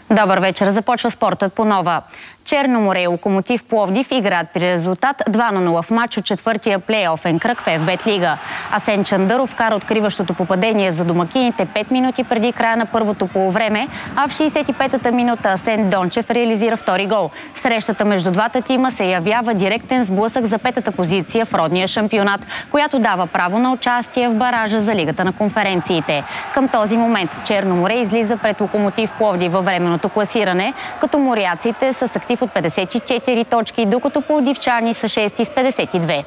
Добър вечер. Започва спортът по Нова. Черно море и Локомотив Пловдив играят при резултат 2-0 в матч от четвъртия плейофен кръг в ФБ Лига. Асен Чандъров вкара откриващото попадение за домакините 5 минути преди края на първото полувреме, а в 65-та минута Асен Дончев реализира втори гол. Срещата между двата тима се явява директен сблъсък за петата позиция в родния шампионат, която дава право на участие в баража за Лигата на конференциите. Към този момент Черно море излиза пред Локомотив Пловдив във временното класиране, като моряците са с актив от 54 точки, докато пловдивчани са 6 с 52.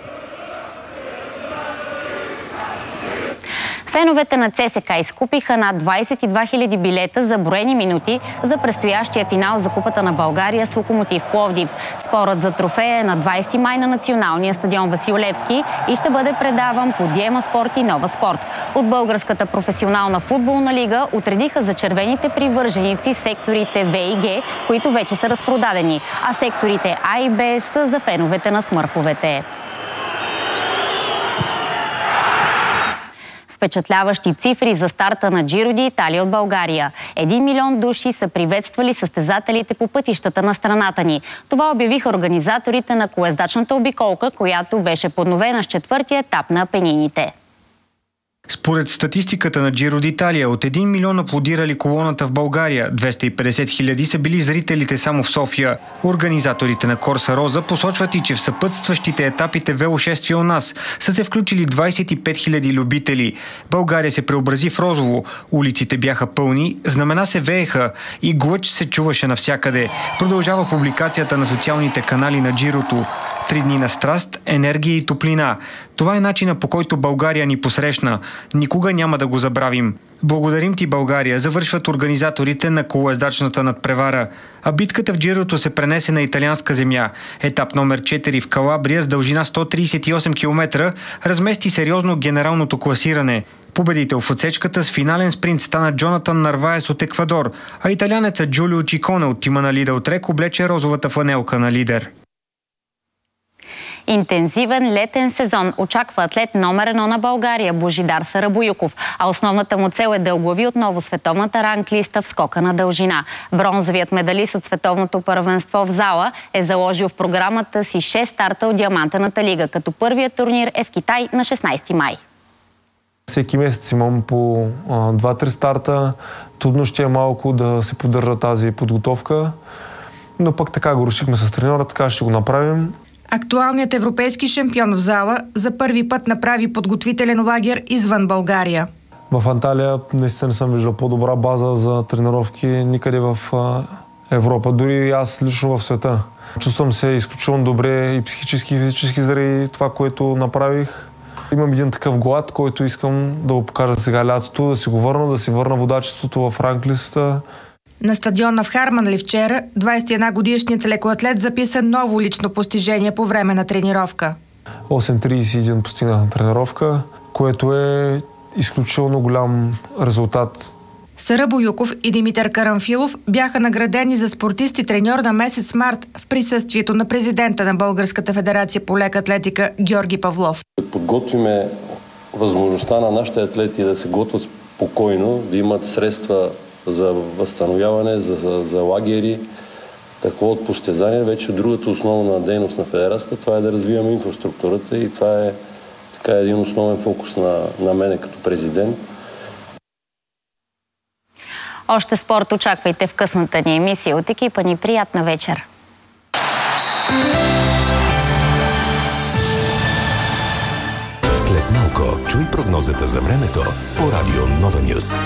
Феновете на ЦСКА изкупиха над 22 000 билета за броени минути за предстоящия финал за Купата на България с Локомотив Пловдив. Спорът за трофея е на 20 май на националния стадион Васил Левски и ще бъде предаван по Диема Спорт и Нова Спорт. От Българската професионална футболна лига отредиха за червените привърженици секторите В и Г, които вече са разпродадени, а секторите А и Б са за феновете на смърфовете. Впечатляващи цифри за старта на Джиро ди Италия от България. 1 милион души са приветствали състезателите по пътищата на страната ни. Това обявиха организаторите на колездачната обиколка, която беше подновена с четвъртия етап на Апенините. Според статистиката на Джиро ди Италия, от 1 милион аплодирали колоната в България, 250 хиляди са били зрителите само в София. Организаторите на Корса Роза посочват и, че в съпътстващите етапите велошествия у нас са се включили 25 хиляди любители. България се преобрази в розово, улиците бяха пълни, знамена се вееха и глъч се чуваше навсякъде. Продължава публикацията на социалните канали на Джирото. 3 дни на страст, енергия и топлина. Това е начина, по който България ни посрещна. Никога няма да го забравим. Благодарим ти, България, завършват организаторите на колоездачната надпревара. А битката в Джирото се пренесе на италианска земя. Етап номер 4 в Калабрия с дължина 138 км размести сериозно генералното класиране. Победител в отсечката с финален спринт стана Джонатан Нарваес от Еквадор, а италянецът Джулио Чиконе от тима на Lidl Trek облече розовата фланелка на лидер. Интензивен летен сезон очаква атлет номер 1 на България Божидар Сарабоюков, а основната му цел е да оглави отново световната ранглиста в скока на дължина. Бронзовият медалист от световното първенство в зала е заложил в програмата си 6 старта от Диамантената лига, като първият турнир е в Китай на 16 май. Всеки месец имам по 2-3 старта. Трудно ще е малко да се поддържа тази подготовка, но пък така го решихме с треньора, така ще го направим. Актуалният европейски шампион в зала за първи път направи подготвителен лагер извън България. В Анталия наистина не съм виждал по-добра база за тренировки никъде в Европа, дори аз лично в света. Чувствам се изключително добре и психически, и физически заради това, което направих. Имам един такъв глад, който искам да го покажа сега лятото, да си го върна, да си върна водачеството в ранглистата. На стадиона в Харманли вчера 21-годишният лекоатлет записа ново лично постижение по време на тренировка. 8.31 постигнах на тренировка, което е изключително голям резултат. Сарабоюков и Димитър Карамфилов бяха наградени за спортист и треньор на месец март в присъствието на президента на Българската федерация по лека атлетика Георги Павлов. Подготвиме възможността на нашите атлети да се готвят спокойно, да имат средства за възстановяване, за лагери, такова от постезание. Вече другата основна дейност на федерацията, това е да развиваме инфраструктурата и това е така един основен фокус на мене като президент. Още спорт очаквайте в късната ни емисия. От екипа ни приятна вечер! След малко чуй прогнозата за времето по Радио Нова Нюс.